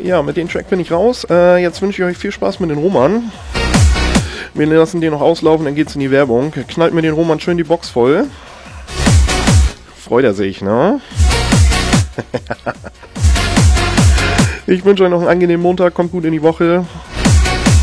Ja, mit dem Track bin ich raus. Jetzt wünsche ich euch viel Spaß mit den Roman. Wir lassen den noch auslaufen, dann geht's in die Werbung. Knallt mir den Roman schön die Box voll. Freut er sich, ne? Ich wünsche euch noch einen angenehmen Montag, kommt gut in die Woche.